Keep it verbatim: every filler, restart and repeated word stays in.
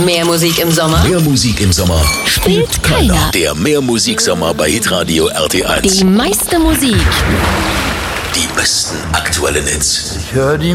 Mehr Musik im Sommer? Mehr Musik im Sommer Spielt keiner. Der Mehr Musik Sommer bei Hitradio R T eins. Die meiste Musik. Die besten aktuellen Hits. Ich hör die